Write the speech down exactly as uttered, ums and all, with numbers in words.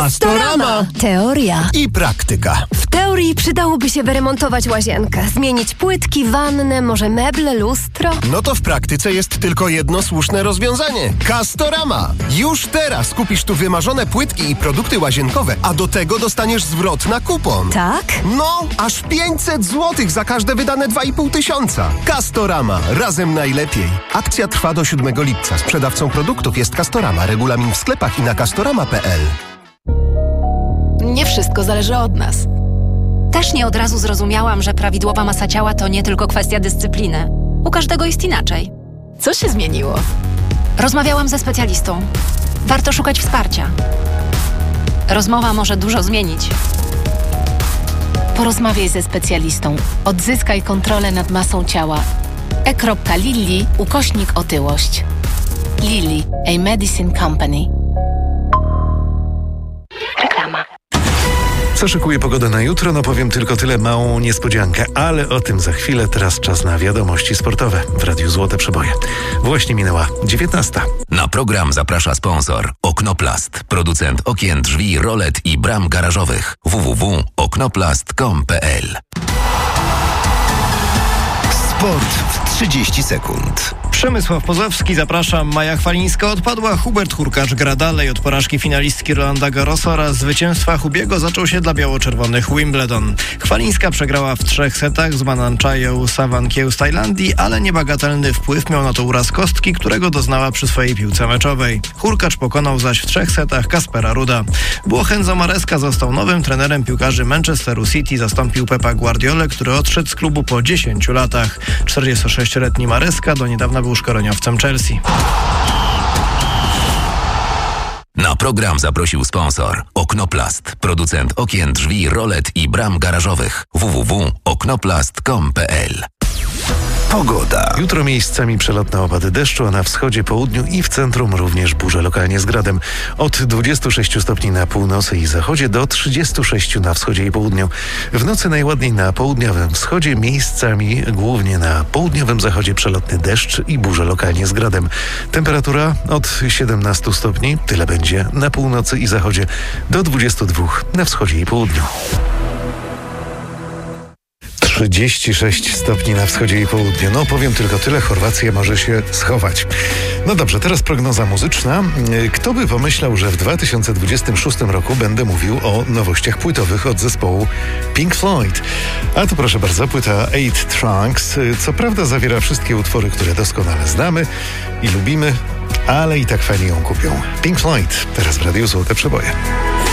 Castorama. Teoria I praktyka. W teorii przydałoby się wyremontować łazienkę, zmienić płytki, wannę, może meble, lustro. No to w praktyce jest tylko jedno słuszne rozwiązanie. Castorama. Już teraz kupisz tu wymarzone płytki i produkty łazienkowe, a do tego dostaniesz zwrot na kupon. Tak? No, aż pięćset złotych za każde wydane dwa i pół tysiąca. Castorama. Razem najlepiej. Akcja trwa do siódmego lipca. Sprzedawcą produktów jest Castorama. Regulamin w sklepach i na castorama kropka p l. Nie wszystko zależy od nas. Też nie od razu zrozumiałam, że prawidłowa masa ciała to nie tylko kwestia dyscypliny. U każdego jest inaczej. Co się zmieniło? Rozmawiałam ze specjalistą. Warto szukać wsparcia. Rozmowa może dużo zmienić. Porozmawiaj ze specjalistą. Odzyskaj kontrolę nad masą ciała. e.lilly ukośnik otyłość. Lilly, a medicine company. Reklama. Co szykuje pogoda na jutro? No powiem tylko tyle, małą niespodziankę, ale o tym za chwilę. Teraz czas na wiadomości sportowe w Radiu Złote Przeboje. Właśnie minęła dziewiętnasta. Na program zaprasza sponsor Oknoplast, producent okien, drzwi, rolet i bram garażowych. w w w kropka oknoplast kropka com kropka p l. Sport w trzydzieści sekund. Przemysław Pozowski, zapraszam. Maja Chwalińska odpadła, Hubert Hurkacz gra dalej. Od porażki finalistki Rolanda Garrosa oraz zwycięstwa Hubiego zaczął się dla biało-czerwonych Wimbledon. Chwalińska przegrała w trzech setach z Mananchają Sawankieł z Tajlandii, ale niebagatelny wpływ miał na to uraz kostki, którego doznała przy swojej piłce meczowej. Hurkacz pokonał zaś w trzech setach Kaspera Ruda. Włoch Enzo Maresca został nowym trenerem piłkarzy Manchesteru City, zastąpił Pepa Guardiolę, który odszedł z klubu po dziesięciu latach. czterdziestosześcioletni Maresca do niedawna był szkoleniowcem Chelsea. Na program zaprosił sponsor Oknoplast, producent okien, drzwi, rolet i bram garażowych. w w w kropka oknoplast kropka com kropka p l. Pogoda. Jutro miejscami przelotne opady deszczu, a na wschodzie, południu i w centrum również burze lokalnie z gradem. Od dwudziestu sześciu stopni na północy i zachodzie do trzydziestu sześciu na wschodzie i południu. W nocy najładniej na południowym wschodzie, miejscami głównie na południowym zachodzie przelotny deszcz i burze lokalnie z gradem. Temperatura od siedemnastu stopni, tyle będzie na północy i zachodzie, do dwudziestu dwóch na wschodzie i południu. trzydzieści sześć stopni na wschodzie i południu. No powiem tylko tyle, Chorwacja może się schować. No dobrze, teraz prognoza muzyczna. Kto by pomyślał, że w dwa tysiące dwudziestym szóstym roku będę mówił o nowościach płytowych od zespołu Pink Floyd. A tu proszę bardzo, płyta Eight Tracks. Co prawda zawiera wszystkie utwory, które doskonale znamy i lubimy, ale i tak fani ją kupią. Pink Floyd, teraz w Radiu Złote Przeboje.